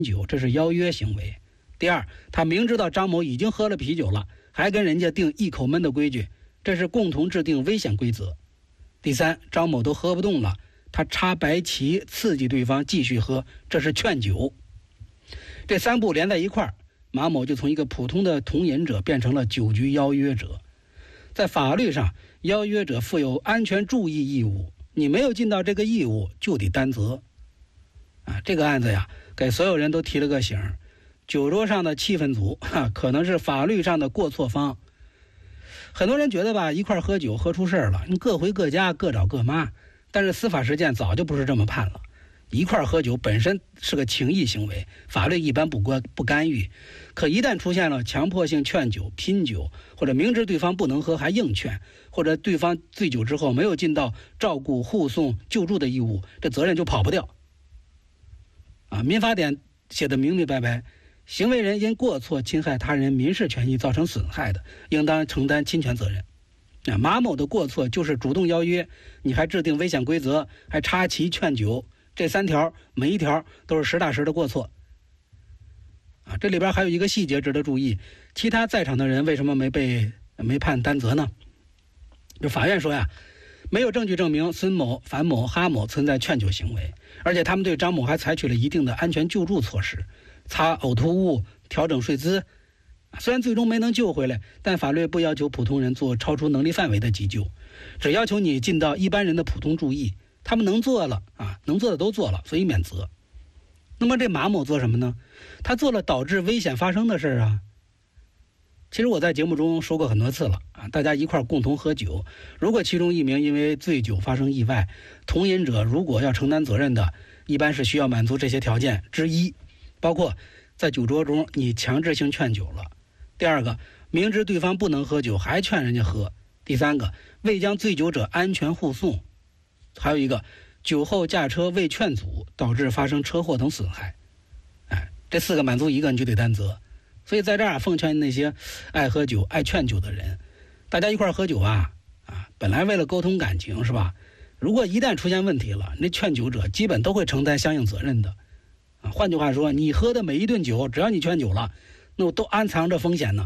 酒，这是邀约行为。第二，他明知道张某已经喝了啤酒了，还跟人家定一口闷的规矩，这是共同制定危险规则。第三，张某都喝不动了，他插白旗刺激对方继续喝，这是劝酒。这三步连在一块儿，马某就从一个普通的同饮者变成了酒局邀约者。在法律上，邀约者负有安全注意义务，你没有尽到这个义务就得担责。这个案子呀，给所有人都提了个醒，酒桌上的气氛组可能是法律上的过错方。很多人觉得吧，一块喝酒喝出事了，你各回各家各找各妈，但是司法实践早就不是这么判了。一块喝酒本身是个情谊行为，法律一般不干预，可一旦出现了强迫性劝酒、拼酒，或者明知对方不能喝还硬劝，或者对方醉酒之后没有尽到照顾、护送、救助的义务，这责任就跑不掉。民法典写的明明白白，行为人因过错侵害他人民事权益造成损害的，应当承担侵权责任。马某的过错就是主动邀约，你还制定危险规则，还插旗劝酒，这三条每一条都是实打实的过错。这里边还有一个细节值得注意，其他在场的人为什么没判担责呢？就法院说呀，没有证据证明孙某、樊某、哈某存在劝酒行为，而且他们对张某还采取了一定的安全救助措施，擦呕吐物、调整睡姿。虽然最终没能救回来，但法律不要求普通人做超出能力范围的急救，只要求你尽到一般人的普通注意。他们能做了能做的都做了，所以免责。那么这马某做什么呢？他做了导致危险发生的事啊。其实我在节目中说过很多次了大家一块共同喝酒，如果其中一名因为醉酒发生意外，同饮者如果要承担责任的，一般是需要满足这些条件之一，包括在酒桌中你强制性劝酒了，第二个，明知对方不能喝酒还劝人家喝，第三个，未将醉酒者安全护送，还有一个，酒后驾车未劝阻导致发生车祸等损害。这四个满足一个你就得担责。所以在这儿奉劝那些爱喝酒爱劝酒的人，大家一块喝酒本来为了沟通感情是吧，如果一旦出现问题了，那劝酒者基本都会承担相应责任的换句话说，你喝的每一顿酒只要你劝酒了，那都暗藏着风险呢。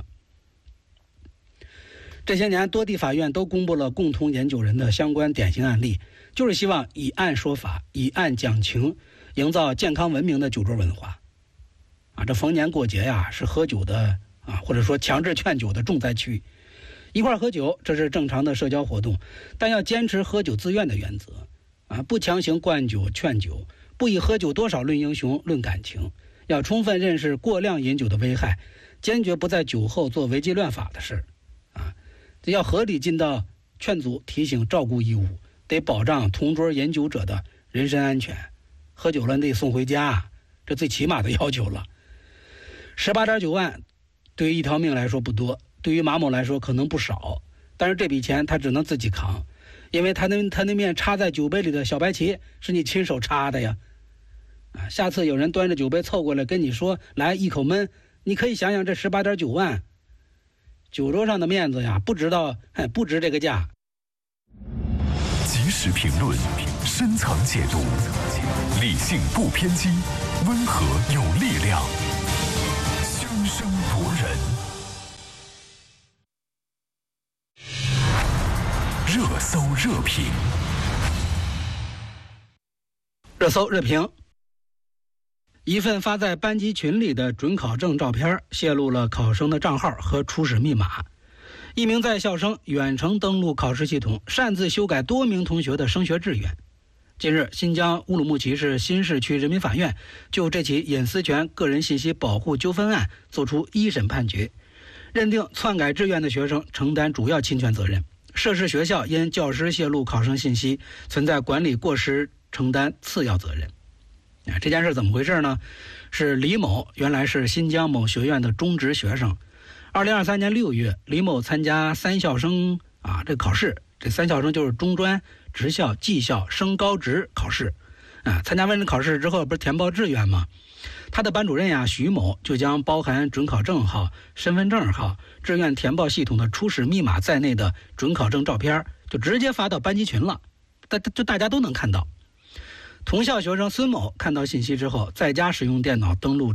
这些年多地法院都公布了共同饮酒人的相关典型案例，就是希望以案说法，以案讲情，营造健康文明的酒桌文化这逢年过节是喝酒的或者说强制劝酒的重灾区。一块喝酒这是正常的社交活动，但要坚持喝酒自愿的原则不强行灌酒劝酒，不以喝酒多少论英雄论感情，要充分认识过量饮酒的危害，坚决不在酒后做违纪乱法的事要合理尽到劝阻、提醒、照顾义务，得保障同桌饮酒者的人身安全。喝酒了得送回家，这最起码的要求了。18.9万对于一条命来说不多，对于马某来说可能不少，但是这笔钱他只能自己扛，因为他那面插在酒杯里的小白旗是你亲手插的呀。下次有人端着酒杯凑过来跟你说来一口闷，你可以想想这18.9万，酒桌上的面子呀，不值这个价。 及时评论，深层解读，理性不偏激，温和有力量，声声夺人。热搜热评， 热搜热评。一份发在班级群里的准考证照片泄露了考生的账号和初始密码。一名在校生远程登录考试系统，擅自修改多名同学的升学志愿。近日，新疆乌鲁木齐市新市区人民法院就这起隐私权个人信息保护纠纷案作出一审判决，认定篡改志愿的学生承担主要侵权责任，涉事学校因教师泄露考生信息存在管理过失承担次要责任。这件事怎么回事呢？是李某原来是新疆某学院的中职学生，2023年6月，李某参加三校生这考试，这三校生就是中专、职校、技校升高职考试参加完这考试之后不是填报志愿吗？他的班主任徐某就将包含准考证号、身份证号、志愿填报系统的初始密码在内的准考证照片就直接发到班级群了，大家都能看到。 同校学生孙某看到信息之后，在家使用电脑登录